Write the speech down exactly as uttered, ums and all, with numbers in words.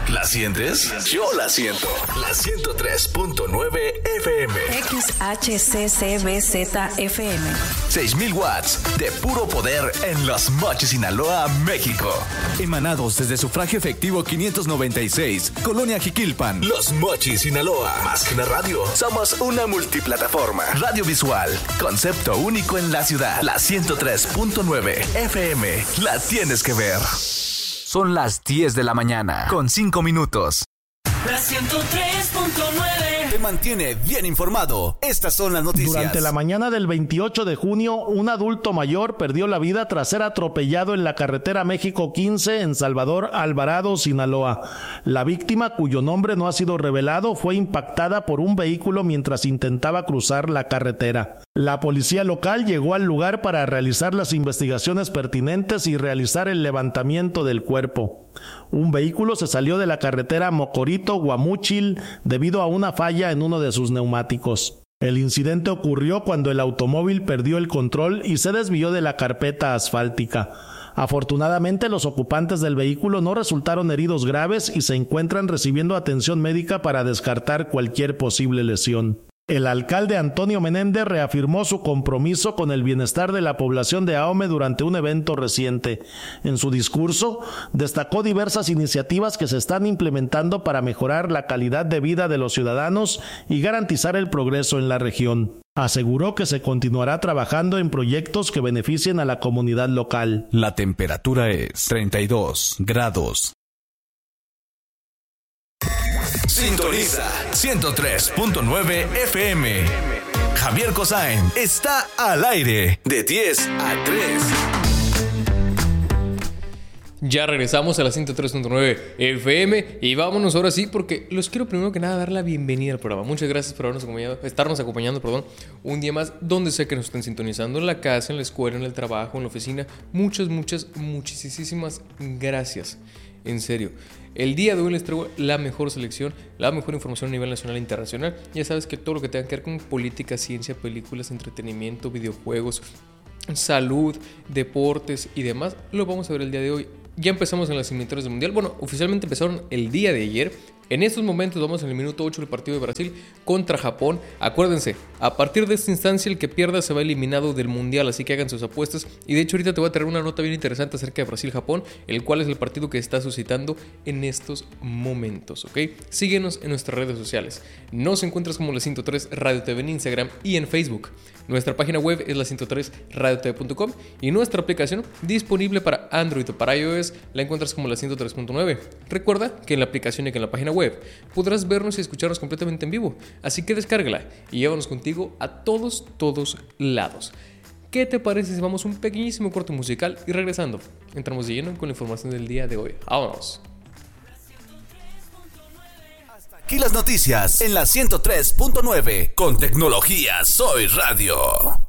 ¿La sientes? Yo la siento. La ciento tres punto nueve F M. X H C C B Z F M. seis mil watts de puro poder en Los Mochis, Sinaloa, México. Emanados desde Sufragio Efectivo quinientos noventa y seis, Colonia Jiquilpan. Los Mochis, Sinaloa. Más que una radio, somos una multiplataforma. Radio visual, concepto único en la ciudad. La ciento tres punto nueve F M. La tienes que ver. Son las diez de la mañana, con cinco minutos. La ciento tres punto nueve te mantiene bien informado. Estas son las noticias. Durante la mañana del veintiocho de junio, un adulto mayor perdió la vida tras ser atropellado en la carretera México quince en Salvador Alvarado, Sinaloa. La víctima, cuyo nombre no ha sido revelado, fue impactada por un vehículo mientras intentaba cruzar la carretera. La policía local llegó al lugar para realizar las investigaciones pertinentes y realizar el levantamiento del cuerpo. Un vehículo se salió de la carretera Mocorito-Guamúchil debido a una falla en uno de sus neumáticos. El incidente ocurrió cuando el automóvil perdió el control y se desvió de la carpeta asfáltica. Afortunadamente, los ocupantes del vehículo no resultaron heridos graves y se encuentran recibiendo atención médica para descartar cualquier posible lesión. El alcalde Antonio Menéndez reafirmó su compromiso con el bienestar de la población de Ahome durante un evento reciente. En su discurso, destacó diversas iniciativas que se están implementando para mejorar la calidad de vida de los ciudadanos y garantizar el progreso en la región. Aseguró que se continuará trabajando en proyectos que beneficien a la comunidad local. La temperatura es treinta y dos grados. Sintoniza ciento tres punto nueve F M. Javier Cosain está al aire de diez a tres. Ya regresamos a la ciento tres punto nueve F M y vámonos ahora sí, porque los quiero primero que nada dar la bienvenida al programa. Muchas gracias por habernos acompañado, estarnos acompañando, perdón, un día más, donde sea que nos estén sintonizando, en la casa, en la escuela, en el trabajo, en la oficina. Muchas, muchas, muchísimas gracias. En serio. El día de hoy les traigo la mejor selección, la mejor información a nivel nacional e internacional. Ya sabes que todo lo que tenga que ver con política, ciencia, películas, entretenimiento, videojuegos, salud, deportes y demás, lo vamos a ver el día de hoy. Ya empezamos en las eliminatorias del Mundial. Bueno, oficialmente empezaron el día de ayer. En estos momentos vamos en el minuto ocho del partido de Brasil contra Japón. Acuérdense, a partir de esta instancia el que pierda se va eliminado del Mundial, así que hagan sus apuestas. Y de hecho ahorita te voy a traer una nota bien interesante acerca de Brasil-Japón, el cual es el partido que está suscitando en estos momentos, ¿ok? Síguenos en nuestras redes sociales. Nos encuentras como la ciento tres Radio T V en Instagram y en Facebook. Nuestra página web es la ciento tres radio t v punto com y nuestra aplicación disponible para Android o para iOS la encuentras como la ciento tres punto nueve. Recuerda que en la aplicación y que en la página web podrás vernos y escucharnos completamente en vivo, así que descárgala y llévanos contigo a todos, todos lados. ¿Qué te parece si vamos a un pequeñísimo corte musical y regresando entramos de lleno con la información del día de hoy? ¡Vámonos! Aquí las noticias en la ciento tres punto nueve. Con tecnología Soy Radio.